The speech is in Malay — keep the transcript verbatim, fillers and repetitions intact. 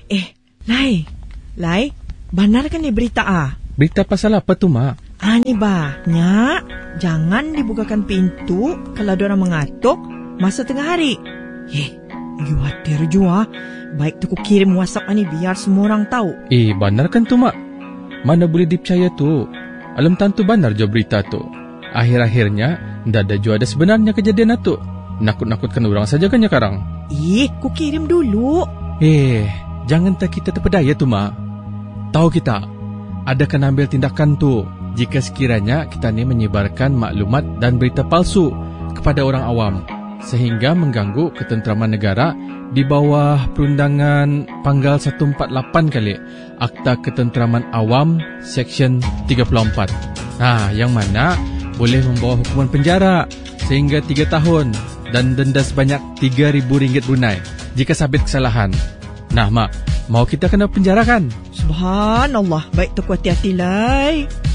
Eh, Lai. Lai, benar kan ni berita ah? Berita pasal apa tu, Mak? Ah, ni bah, Nyak, jangan dibukakan pintu kalau ada orang mengatuk masa tengah hari. Eh, you khawatir jua. Baik tu ku kirim WhatsApp ni biar semua orang tahu. Eh, benar kan tu, Mak? Mana boleh dipercaya tu? Alam tentu benar je berita tu. Akhir-akhirnya, ndak ada jua ada sebenarnya kejadian itu. Nakut-nakutkan orang saja kan ya karang? Eh, ku kirim dulu. Eh, jangan tak kita terpedaya tu, Mak. Tahu kita, ada kan ambil tindakan tu jika sekiranya kita ni menyebarkan maklumat dan berita palsu kepada orang awam sehingga mengganggu ketenteraman negara di bawah perundangan Panggal seratus empat puluh lapan kali Akta Ketenteraman Awam Seksyen tiga puluh empat. Nah, yang mana boleh membawa hukuman penjara sehingga tiga tahun dan denda sebanyak tiga ribu ringgit Brunei jika sabit kesalahan. Nah, Mak, mau kita kena penjara kan? Subhanallah, baik tu ku hati-hati, Lai.